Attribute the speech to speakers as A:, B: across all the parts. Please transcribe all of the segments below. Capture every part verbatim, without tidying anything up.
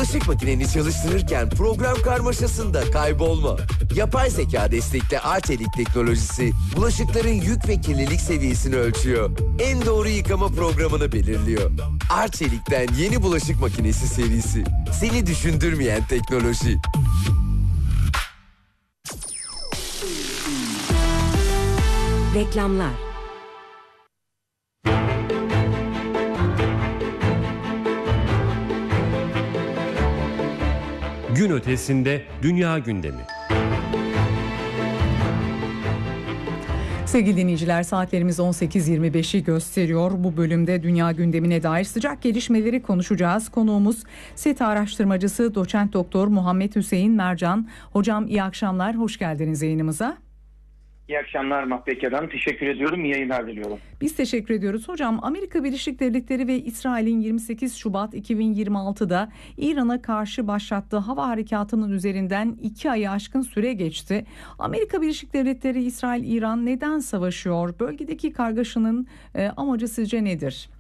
A: Bulaşık makineni çalıştırırken program karmaşasında kaybolma. Yapay zeka destekli Arçelik teknolojisi bulaşıkların yük ve kirlilik seviyesini ölçüyor. En doğru yıkama programını belirliyor. Arçelik'ten yeni bulaşık makinesi serisi. Seni düşündürmeyen teknoloji.
B: Reklamlar.
C: Gün ötesinde dünya gündemi.
D: Sevgili dinleyiciler, saatlerimiz on sekiz yirmi beşi gösteriyor. Bu bölümde dünya gündemine dair sıcak gelişmeleri konuşacağız. Konuğumuz SETA araştırmacısı doçent doktor Muhammed Hüseyin Mercan. Hocam iyi akşamlar, hoş geldiniz yayınımıza.
E: İyi akşamlar Mahpek Hanım. Teşekkür ediyorum. İyi yayınlar diliyorum.
D: Biz teşekkür ediyoruz. Hocam, Amerika Birleşik Devletleri ve İsrail'in yirmi sekiz Şubat iki bin yirmi altıda İran'a karşı başlattığı hava harekatının üzerinden iki ayı aşkın süre geçti. Amerika Birleşik Devletleri, İsrail, İran neden savaşıyor? Bölgedeki kargaşanın e, amacı sizce nedir?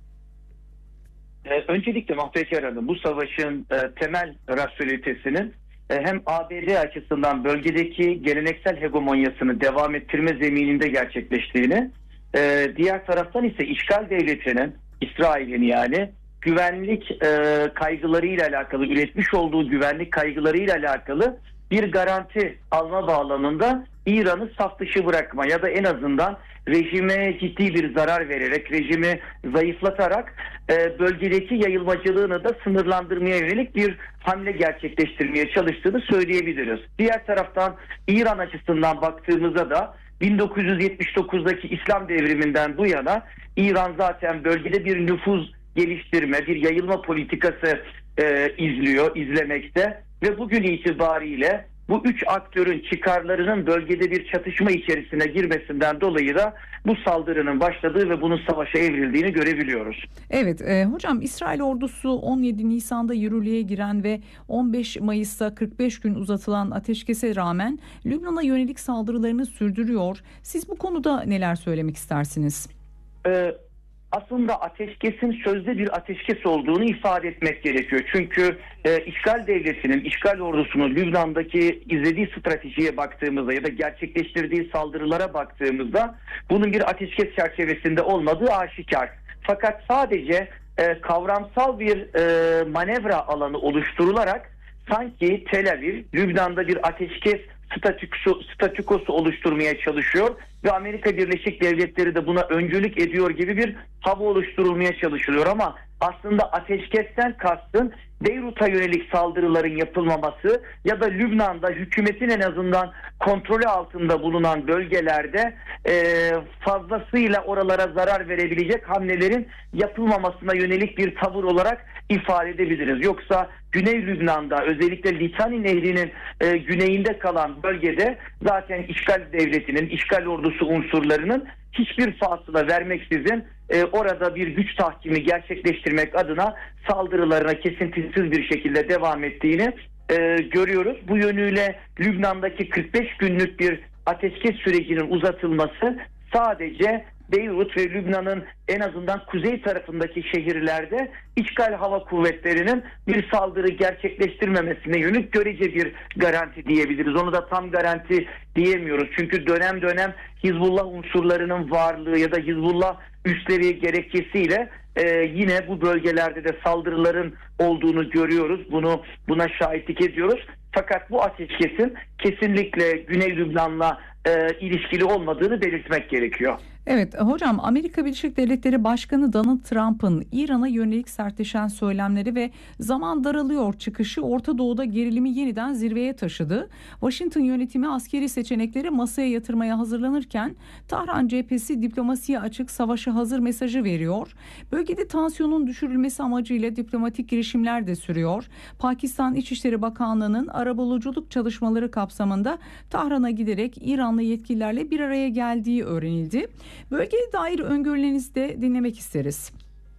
E: Ee, öncelikle Mahpek Hanım, bu savaşın e, temel rasyonelitesinin hem A B D açısından bölgedeki geleneksel hegemonyasını devam ettirme zemininde gerçekleştiğini, diğer taraftan ise işgal devletinin, İsrail'in yani güvenlik kaygılarıyla alakalı, üretmiş olduğu güvenlik kaygılarıyla alakalı bir garanti alma bağlamında İran'ı saf dışı bırakma ya da en azından rejime ciddi bir zarar vererek, rejimi zayıflatarak e, bölgedeki yayılmacılığını da sınırlandırmaya yönelik bir hamle gerçekleştirmeye çalıştığını söyleyebiliriz. Diğer taraftan İran açısından baktığımızda da bin dokuz yüz yetmiş dokuzdaki İslam devriminden bu yana İran zaten bölgede bir nüfuz geliştirme, bir yayılma politikası e, izliyor, izlemekte ve bugün itibariyle bu üç aktörün çıkarlarının bölgede bir çatışma içerisine girmesinden dolayı da bu saldırının başladığı ve bunun savaşa evrildiğini görebiliyoruz.
D: Evet e, hocam, İsrail ordusu on yedi Nisan'da yürürlüğe giren ve on beş Mayıs'ta kırk beş gün uzatılan ateşkese rağmen Lübnan'a yönelik saldırılarını sürdürüyor. Siz bu konuda neler söylemek istersiniz?
E: Evet. Aslında ateşkesin sözde bir ateşkes olduğunu ifade etmek gerekiyor. Çünkü e, işgal devletinin, işgal ordusunun Lübnan'daki izlediği stratejiye baktığımızda ya da gerçekleştirdiği saldırılara baktığımızda bunun bir ateşkes çerçevesinde olmadığı aşikar. Fakat sadece e, kavramsal bir e, manevra alanı oluşturularak sanki Tel Aviv Lübnan'da bir ateşkes statükosu, statükosu oluşturmaya çalışıyor ve Amerika Birleşik Devletleri de buna öncülük ediyor gibi bir hava oluşturulmaya çalışılıyor ama aslında ateşkesten kastın Beyrut'a yönelik saldırıların yapılmaması ya da Lübnan'da hükümetin en azından kontrolü altında bulunan bölgelerde e, fazlasıyla oralara zarar verebilecek hamlelerin yapılmamasına yönelik bir tavır olarak ifade edebiliriz. Yoksa Güney Lübnan'da, özellikle Litani Nehri'nin e, güneyinde kalan bölgede zaten işgal devletinin, işgal ordusu unsurlarının hiçbir fasıla vermeksizin e, orada bir güç tahkimi gerçekleştirmek adına saldırılarına kesintisiz bir şekilde devam ettiğini e, görüyoruz. Bu yönüyle Lübnan'daki kırk beş günlük bir ateşkes sürecinin uzatılması sadece Beyrut ve Lübnan'ın en azından kuzey tarafındaki şehirlerde işgal hava kuvvetlerinin bir saldırı gerçekleştirmemesine yönelik görece bir garanti diyebiliriz. Onu da tam garanti diyemiyoruz. Çünkü dönem dönem Hizbullah unsurlarının varlığı ya da Hizbullah üsleri gerekçesiyle e, yine bu bölgelerde de saldırıların olduğunu görüyoruz. Bunu buna şahitlik ediyoruz. Fakat bu ateşkesin kesinlikle Güney Lübnan'la e, ilişkili olmadığını belirtmek gerekiyor.
D: Evet hocam, Amerika Birleşik Devletleri Başkanı Donald Trump'ın İran'a yönelik sertleşen söylemleri ve zaman daralıyor çıkışı Orta Doğu'da gerilimi yeniden zirveye taşıdı. Washington yönetimi askeri seçenekleri masaya yatırmaya hazırlanırken Tahran cephesi diplomasiye açık, savaşa hazır mesajı veriyor. Bölgede tansiyonun düşürülmesi amacıyla diplomatik girişimler de sürüyor. Pakistan İçişleri Bakanlığı'nın arabuluculuk çalışmaları kapsamında Tahran'a giderek İranlı yetkililerle bir araya geldiği öğrenildi. Bölgeye dair öngörülerinizi de dinlemek isteriz.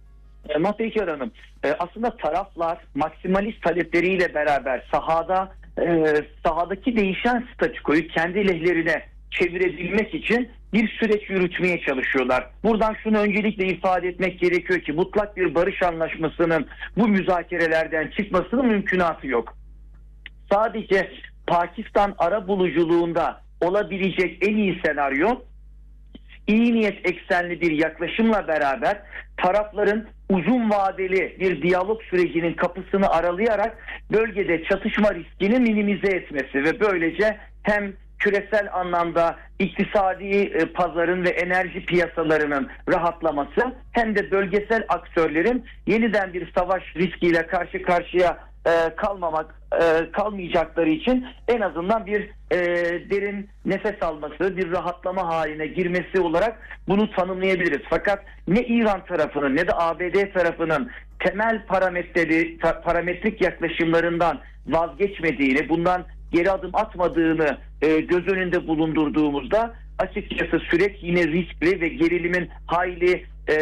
E: E, Mahpeyker Hanım, e, aslında taraflar maksimalist talepleriyle beraber sahada e, sahadaki değişen statükoyu kendi lehlerine çevirebilmek için bir süreç yürütmeye çalışıyorlar. Buradan şunu öncelikle ifade etmek gerekiyor ki mutlak bir barış anlaşmasının bu müzakerelerden çıkmasının mümkünatı yok. Sadece Pakistan arabuluculuğunda olabilecek en iyi senaryo, iyi niyet eksenli bir yaklaşımla beraber tarafların uzun vadeli bir diyalog sürecinin kapısını aralayarak bölgede çatışma riskini minimize etmesi ve böylece hem küresel anlamda iktisadi e, pazarın ve enerji piyasalarının rahatlaması hem de bölgesel aktörlerin yeniden bir savaş riskiyle karşı karşıya e, kalmamak e, kalmayacakları için en azından bir e, derin nefes alması, bir rahatlama haline girmesi olarak bunu tanımlayabiliriz. Fakat ne İran tarafının ne de A B D tarafının temel parametreleri, parametrik yaklaşımlarından vazgeçmediğini, bundan geri adım atmadığını e, göz önünde bulundurduğumuzda açıkçası süreç yine riskli ve gerilimin hayli e,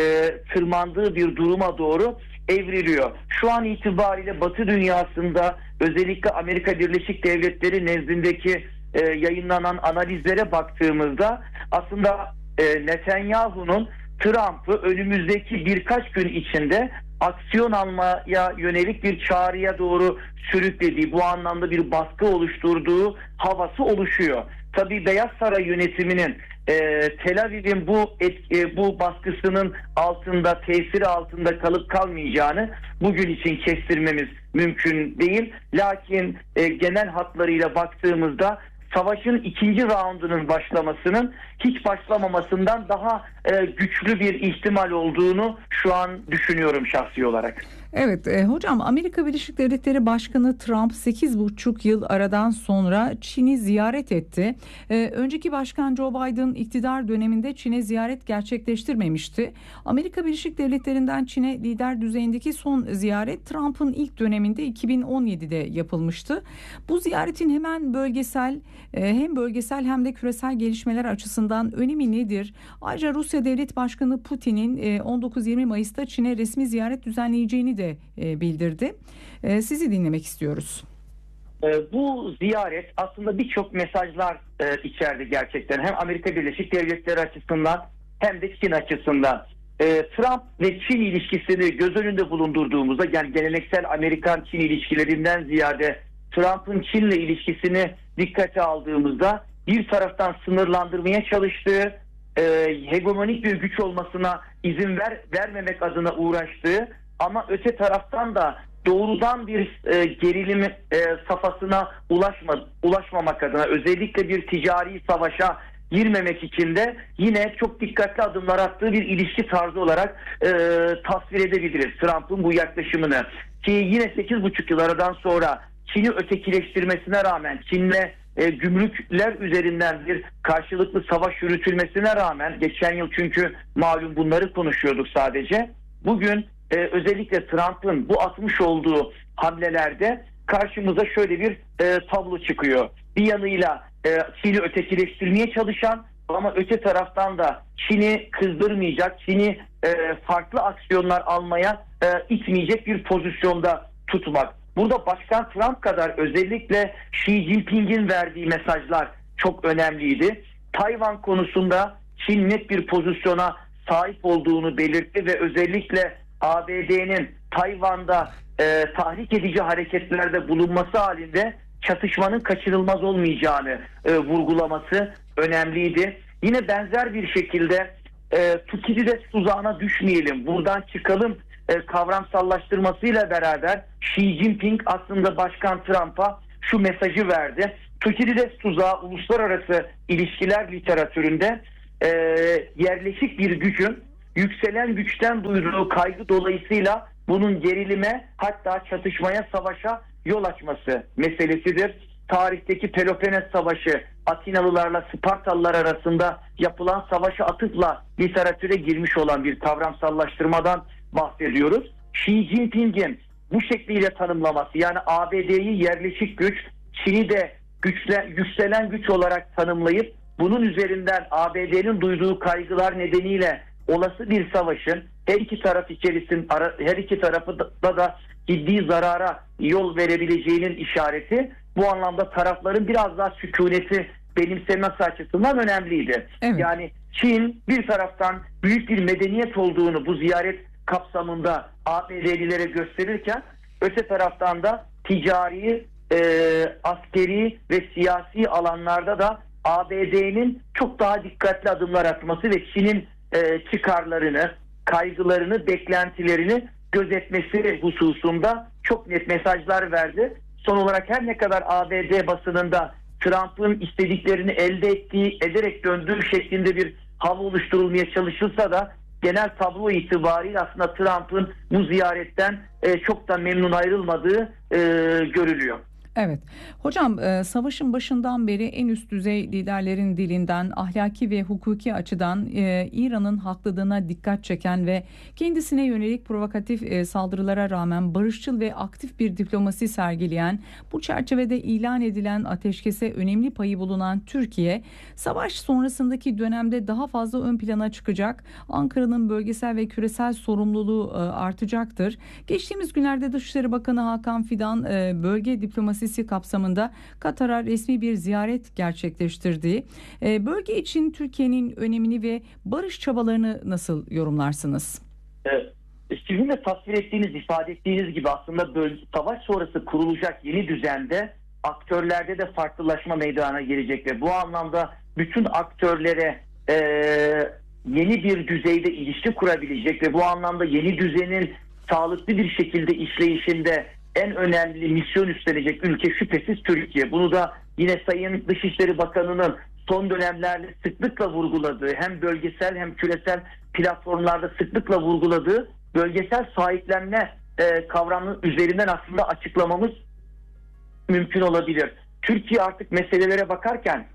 E: tırmandığı bir duruma doğru evriliyor. Şu an itibariyle Batı dünyasında özellikle Amerika Birleşik Devletleri nezdindeki e, yayınlanan analizlere baktığımızda aslında e, Netanyahu'nun Trump'ı önümüzdeki birkaç gün içinde aksiyon almaya yönelik bir çağrıya doğru sürüklediği, bu anlamda bir baskı oluşturduğu havası oluşuyor. Tabii Beyaz Saray yönetiminin e, Tel Aviv'in bu etki, bu baskısının altında, tesiri altında kalıp kalmayacağını bugün için kestirmemiz mümkün değil. Lakin e, genel hatlarıyla baktığımızda savaşın ikinci raundunun başlamasının hiç başlamamasından daha e, güçlü bir ihtimal olduğunu şu an düşünüyorum şahsi olarak.
D: Evet e, hocam, Amerika Birleşik Devletleri Başkanı Trump sekiz buçuk yıl aradan sonra Çin'i ziyaret etti. E, önceki başkan Joe Biden iktidar döneminde Çin'e ziyaret gerçekleştirmemişti. Amerika Birleşik Devletleri'nden Çin'e lider düzeyindeki son ziyaret Trump'ın ilk döneminde iki bin on yedide yapılmıştı. Bu ziyaretin hemen bölgesel e, hem bölgesel hem de küresel gelişmeler açısından önemi nedir? Ayrıca Rusya Devlet Başkanı Putin'in e, on dokuz yirmi Mayıs'ta Çin'e resmi ziyaret düzenleyeceğini de bildirdi. Sizi dinlemek istiyoruz.
E: Bu ziyaret aslında birçok mesajlar içerdi gerçekten. Hem Amerika Birleşik Devletleri açısından hem de Çin açısından. Trump ve Çin ilişkisini göz önünde bulundurduğumuzda, yani geleneksel Amerikan-Çin ilişkilerinden ziyade Trump'ın Çin'le ilişkisini dikkate aldığımızda bir taraftan sınırlandırmaya çalıştığı, hegemonik bir güç olmasına izin ver, vermemek adına uğraştığı ama öte taraftan da doğrudan bir e, gerilim e, safhasına ulaşma, ulaşmamak adına, özellikle bir ticari savaşa girmemek için de yine çok dikkatli adımlar attığı bir ilişki tarzı olarak e, tasvir edebiliriz Trump'ın bu yaklaşımını. Ki yine sekiz buçuk yıl aradan sonra Çin'i ötekileştirmesine rağmen, Çin'le e, gümrükler üzerinden bir karşılıklı savaş yürütülmesine rağmen, geçen yıl çünkü malum bunları konuşuyorduk sadece, bugün Ee, özellikle Trump'ın bu atmış olduğu hamlelerde karşımıza şöyle bir e, tablo çıkıyor. Bir yanıyla e, Çin'i ötekileştirmeye çalışan ama öte taraftan da Çin'i kızdırmayacak, Çin'i e, farklı aksiyonlar almaya e, itmeyecek bir pozisyonda tutmak. Burada Başkan Trump kadar özellikle Xi Jinping'in verdiği mesajlar çok önemliydi. Tayvan konusunda Çin net bir pozisyona sahip olduğunu belirtti ve özellikle A B D'nin Tayvan'da e, tahrik edici hareketlerde bulunması halinde çatışmanın kaçınılmaz olmayacağını e, vurgulaması önemliydi. Yine benzer bir şekilde e, Tukidides tuzağına düşmeyelim, buradan çıkalım e, kavramsallaştırmasıyla beraber Xi Jinping aslında Başkan Trump'a şu mesajı verdi. Tukidides tuzağı uluslararası ilişkiler literatüründe e, yerleşik bir gücün yükselen güçten duyduğu kaygı dolayısıyla bunun gerilime, hatta çatışmaya, savaşa yol açması meselesidir. Tarihteki Peloponnes Savaşı, Atinalılarla Spartalılar arasında yapılan savaşa atıfla literatüre girmiş olan bir kavramsallaştırmadan bahsediyoruz. Xi Jinping'in bu şekliyle tanımlaması, yani A B D'yi yerleşik güç, Çin'i de güçle, yükselen güç olarak tanımlayıp bunun üzerinden A B D'nin duyduğu kaygılar nedeniyle olası bir savaşın her iki taraf içerisinde, her iki tarafı da, da ciddi zarara yol verebileceğinin işareti. Bu anlamda tarafların biraz daha sükuneti benimsemesi açısından önemliydi.
D: Evet.
E: Yani Çin bir taraftan büyük bir medeniyet olduğunu bu ziyaret kapsamında A B D'lilere gösterirken öte taraftan da ticari, e, askeri ve siyasi alanlarda da A B D'nin çok daha dikkatli adımlar atması ve Çin'in e, çıkarlarını, kaygılarını, beklentilerini gözetmesi hususunda çok net mesajlar verdi. Son olarak her ne kadar A B D basınında Trump'ın istediklerini elde ettiği, ederek döndüğü şeklinde bir hava oluşturulmaya çalışılsa da genel tablo itibariyle aslında Trump'ın bu ziyaretten e, çok da memnun ayrılmadığı e, görülüyor.
D: Evet. Hocam, e, savaşın başından beri en üst düzey liderlerin dilinden ahlaki ve hukuki açıdan e, İran'ın haklılığına dikkat çeken ve kendisine yönelik provokatif e, saldırılara rağmen barışçıl ve aktif bir diplomasi sergileyen, bu çerçevede ilan edilen ateşkese önemli payı bulunan Türkiye, savaş sonrasındaki dönemde daha fazla ön plana çıkacak. Ankara'nın bölgesel ve küresel sorumluluğu e, artacaktır. Geçtiğimiz günlerde Dışişleri Bakanı Hakan Fidan e, bölge diplomasisi kapsamında Katar'a resmi bir ziyaret gerçekleştirdi. E, bölge için Türkiye'nin önemini ve barış çabalarını nasıl yorumlarsınız?
E: Evet. Sizin de tasvir ettiğiniz, ifade ettiğiniz gibi aslında bölge, savaş sonrası kurulacak yeni düzende aktörlerde de farklılaşma meydana gelecek ve bu anlamda bütün aktörlere e, yeni bir düzeyde ilişki kurabilecek ve bu anlamda yeni düzenin sağlıklı bir şekilde işleyişinde en önemli misyon üstlenecek ülke şüphesiz Türkiye. Bunu da yine Sayın Dışişleri Bakanı'nın son dönemlerde sıklıkla vurguladığı, hem bölgesel hem küresel platformlarda sıklıkla vurguladığı bölgesel sahiplenme e, kavramı üzerinden aslında açıklamamız mümkün olabilir. Türkiye artık meselelere bakarken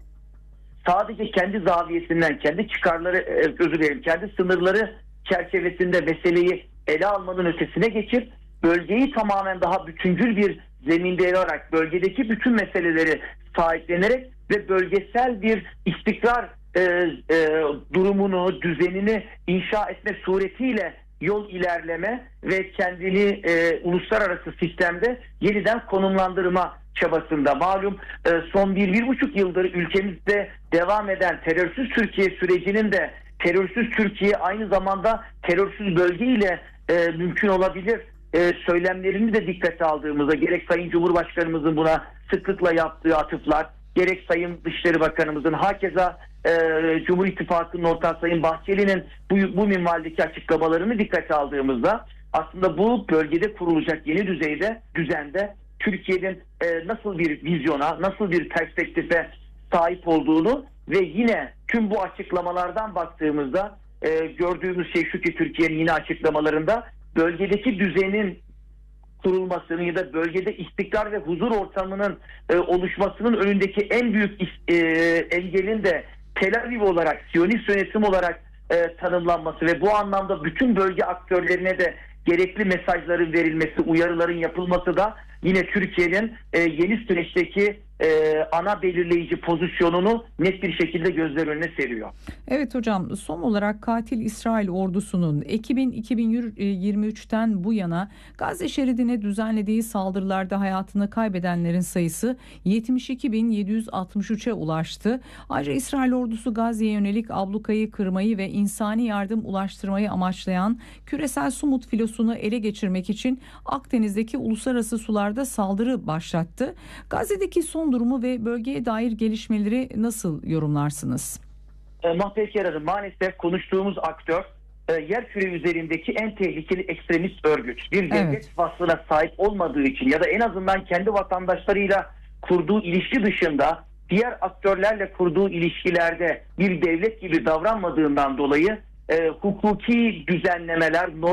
E: sadece kendi zaviyesinden, kendi çıkarları, e, özür dilerim, kendi sınırları çerçevesinde meseleyi ele almanın ötesine geçip bölgeyi tamamen daha bütüncül bir zeminde ele alarak bölgedeki bütün meseleleri sahiplenerek ve bölgesel bir istikrar e, e, durumunu, düzenini inşa etme suretiyle yol ilerleme ve kendini e, uluslararası sistemde yeniden konumlandırma çabasında. Malum e, son bir, bir buçuk yıldır ülkemizde devam eden terörsüz Türkiye sürecinin de terörsüz Türkiye aynı zamanda terörsüz bölge ile e, mümkün olabilir e, söylemlerini de dikkate aldığımızda gerek Sayın Cumhurbaşkanımızın buna sıklıkla yaptığı atıflar, gerek Sayın Dışişleri Bakanımızın, hakeza e, Cumhur İttifakı'nın ortağı Sayın Bahçeli'nin bu, bu minvaldeki açıklamalarını dikkate aldığımızda aslında bu bölgede kurulacak yeni düzeyde, düzende Türkiye'nin e, nasıl bir vizyona, nasıl bir perspektife sahip olduğunu ve yine tüm bu açıklamalardan baktığımızda e, gördüğümüz şey şu ki Türkiye'nin yine açıklamalarında bölgedeki düzenin kurulmasının ya da bölgede istikrar ve huzur ortamının e, oluşmasının önündeki en büyük e, engelin de Tel Aviv olarak, Siyonist yönetim olarak e, tanımlanması ve bu anlamda bütün bölge aktörlerine de gerekli mesajların verilmesi, uyarıların yapılması da yine Türkiye'nin e, yeni süreçteki e, ana belirleyici pozisyonunu net bir şekilde gözler önüne seriyor.
D: Evet hocam, son olarak katil İsrail ordusunun Ekim iki bin yirmi üçten bu yana Gazze şeridine düzenlediği saldırılarda hayatını kaybedenlerin sayısı yetmiş iki bin yedi yüz altmış üçe ulaştı. Ayrıca İsrail ordusu Gazze'ye yönelik ablukayı kırmayı ve insani yardım ulaştırmayı amaçlayan küresel Sumut filosunu ele geçirmek için Akdeniz'deki uluslararası sularda saldırı başlattı. Gazze'deki son durumu ve bölgeye dair gelişmeleri nasıl yorumlarsınız?
E: E, Mahpek Hanım, maalesef konuştuğumuz aktör e, yer küre üzerindeki en tehlikeli ekstremist örgüt. Bir devlet
D: Evet.
E: vasfına sahip olmadığı için ya da en azından kendi vatandaşlarıyla kurduğu ilişki dışında diğer aktörlerle kurduğu ilişkilerde bir devlet gibi davranmadığından dolayı e, hukuki düzenlemeler,